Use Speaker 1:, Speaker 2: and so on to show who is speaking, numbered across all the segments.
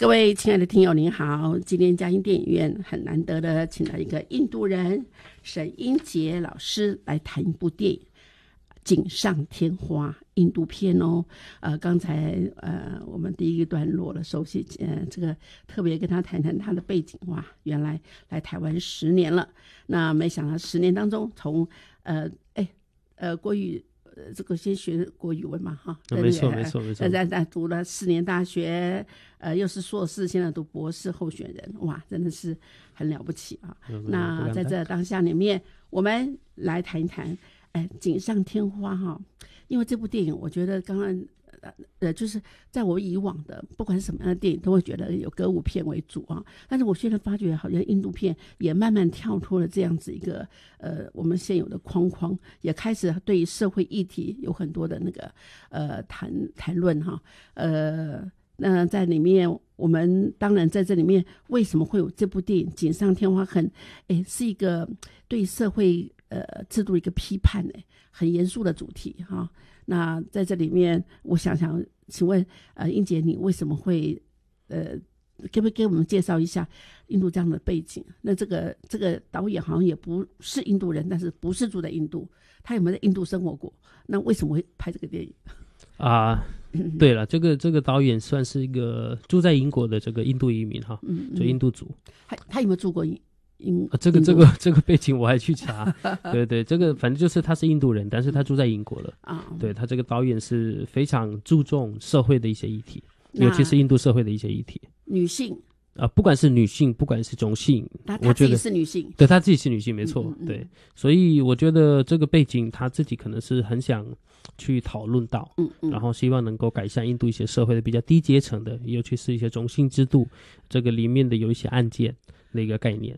Speaker 1: 各位亲爱的听友您好，今天嘉音电影院很难得的请了一个印度人沈英杰老师来谈一部电影《锦上添花》印度片哦。刚才我们第一个段落了熟悉这个特别跟他谈谈他的背景。哇，原来来台湾10年了，那没想到10年当中从国语这个先学国语文嘛哈，
Speaker 2: 没错没错，
Speaker 1: 在读了4年大学，又是硕士，现在读博士候选人，哇，真的是很了不起啊！那在这当下里面，我们来谈一谈，锦上添花哈，因为这部电影，我觉得刚刚就是在我以往的不管是什么样的电影，都会觉得有歌舞片为主啊。但是我现在发觉，好像印度片也慢慢跳脱了这样子一个我们现有的框框，也开始对于社会议题有很多的那个谈论哈。那在里面，我们当然在这里面，为什么会有这部电影《锦上添花》是一个对社会制度一个批判很严肃的主题哈。那在这里面，我想请问英姐，你为什么会可不可以给我们介绍一下印度这样的背景？那这个导演好像也不是印度人，但是不是住在印度，他有没有在印度生活过？那为什么会拍这个电影
Speaker 2: 啊？对了，这个导演算是一个住在英国的这个印度移民哈，就印度族。
Speaker 1: 他有没有住过
Speaker 2: 这个背景我还去查，对，这个反正就是他是印度人，但是他住在英国了啊。对，他这个导演是非常注重社会的一些议题，尤其是印度社会的一些议题。
Speaker 1: 女性
Speaker 2: 不管是女性，不管是种姓，
Speaker 1: 他自己是女性，
Speaker 2: 对，他自己是女性，没错，对，所以我觉得这个背景他自己可能是很想去讨论到，然后希望能够改善印度一些社会的比较低阶层的，尤其是一些种姓制度，这个里面的有一些案件的一个概念。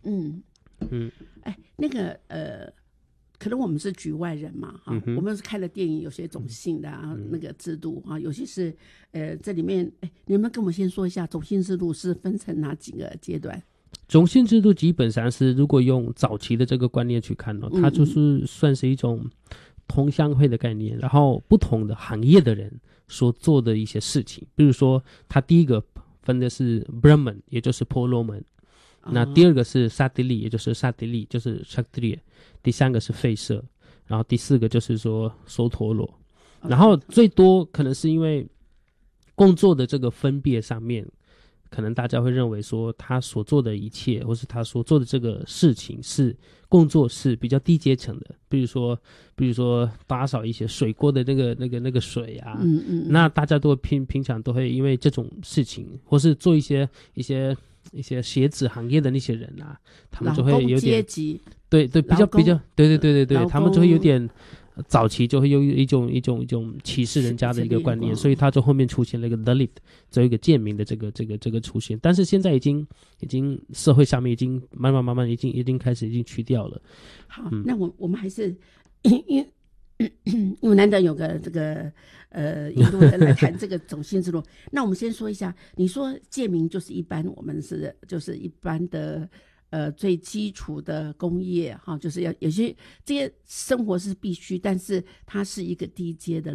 Speaker 1: 那个可能我们是局外人嘛哈，我们是开了电影，有些种姓的那个制度啊，尤其是这里面你们跟我们先说一下种姓制度是分成哪几个阶段？
Speaker 2: 种姓制度基本上是如果用早期的这个观念去看它就是算是一种同乡会的概念，然后不同的行业的人所做的一些事情，比如说他第一个分的是 Brahman， 也就是婆罗门。那第二个是萨迪利，也就是萨迪利，就是 Kshatriya， 第三个是吠舍，然后第四个就是说梭陀罗。然后最多可能是因为工作的这个分别上面，可能大家会认为说他所做的一切，或是他所做的这个事情是工作是比较低阶层的，比如说打扫一些水沟的那个水啊，那大家都平常都会因为这种事情，或是做一些鞋子行业的那些人啊，他们就会有点阶级，对，比较对，他们就会有点早期就会有一种歧视人家的一个观念，所以他就后面出现了一个 Dalit 这一个贱民的这个出现，但是现在已经社会上面已经慢慢已经开始去掉了。
Speaker 1: 好，那我们还是因为难得有个这个印度人来谈这个种姓制度，那我们先说一下，你说贱民就是一般我们就是一般的最基础的工业哈，就是要有些这些生活是必须，但是它是一个低阶的